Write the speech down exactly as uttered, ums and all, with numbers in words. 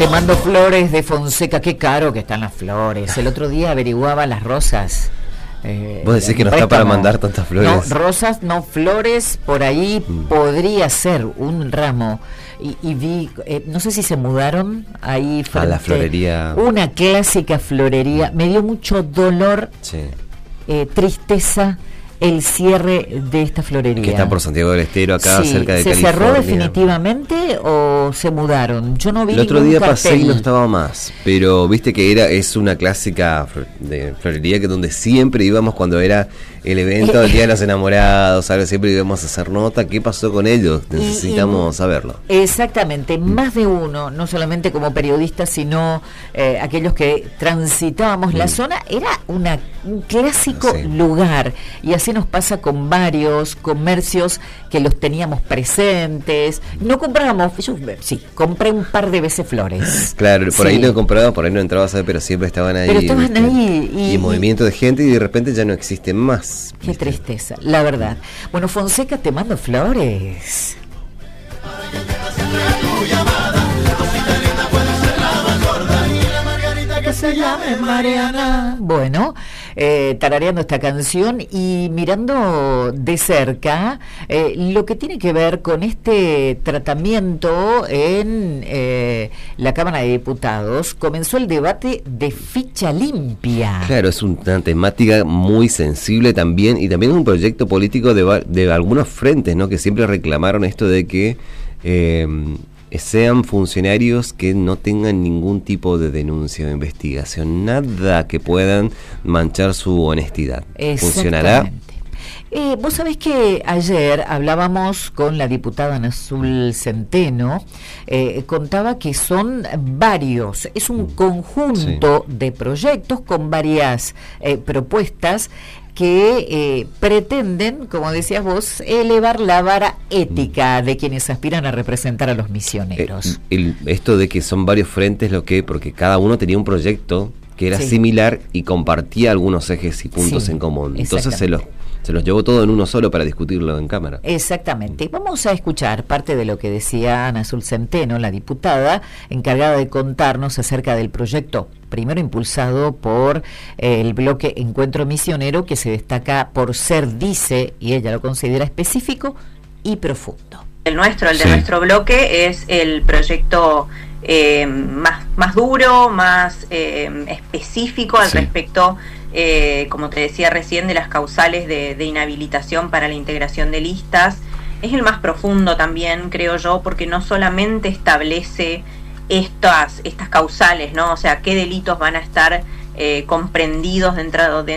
Te mando flores de Fonseca, qué caro que están las flores. El otro día averiguaba las rosas. Eh, Vos decís que no está para mandar tantas flores. No, rosas, no flores, por ahí mm. podría ser un ramo. Y, y vi, eh, no sé si se mudaron ahí frente a la florería. Una clásica florería. Me dio mucho dolor, sí. eh, tristeza el cierre de esta florería. Que está por Santiago del Estero, acá sí, cerca de ¿se California. cerró definitivamente o se mudaron? Yo no vi el otro ningún día cartel. pasé y no estaba más, pero viste que era es una clásica de florería que donde siempre íbamos cuando era el evento del Día de los Enamorados, ¿sabes? Siempre íbamos a hacer nota. ¿Qué pasó con ellos? Necesitamos y, y, saberlo. Exactamente, más de uno, no solamente como periodistas, sino eh, aquellos que transitábamos mm. la zona, era una, un clásico sí. lugar, y así nos pasa con varios comercios que los teníamos presentes. No comprábamos, yo sí, compré un par de veces flores. Claro, por sí. ahí no compraba, por ahí no entrabas a ver, pero siempre estaban ahí. Pero estaban ¿viste? ahí. Y, y movimiento de gente y de repente ya no existe más. Qué ¿viste? Tristeza, la verdad. Bueno, Fonseca, te mando flores. Que se llame Mariana. Bueno, eh, tarareando esta canción y mirando de cerca eh, lo que tiene que ver con este tratamiento en eh, la Cámara de Diputados. Comenzó el debate de ficha limpia. Claro, es una temática muy sensible también, y también es un proyecto político de, de algunos frentes, ¿no? Que siempre reclamaron esto de que eh, sean funcionarios que no tengan ningún tipo de denuncia o de investigación, nada que puedan manchar su honestidad. ¿Funcionará? Eh, vos sabés que ayer hablábamos con la diputada Ana Azul Centeno, eh, contaba que son varios, es un conjunto sí. de proyectos con varias eh, propuestas que eh, pretenden, como decías vos, elevar la vara ética de quienes aspiran a representar a los misioneros. Eh, el, esto de que son varios frentes, lo que porque cada uno tenía un proyecto que era sí. similar y compartía algunos ejes y puntos sí, en común. Entonces se los se los llevó todo en uno solo para discutirlo en Cámara. Exactamente. Vamos a escuchar parte de lo que decía Ana Azul Centeno, la diputada, encargada de contarnos acerca del proyecto, primero impulsado por eh, el bloque Encuentro Misionero, que se destaca por ser, dice, y ella lo considera específico y profundo. El nuestro, el de sí. nuestro bloque, es el proyecto eh, más, más duro, más eh, específico al sí. respecto, eh, como te decía recién, de las causales de, de inhabilitación para la integración de listas. Es el más profundo también, creo yo, porque no solamente establece estas, estas causales, ¿no? O sea, qué delitos van a estar eh, comprendidos dentro de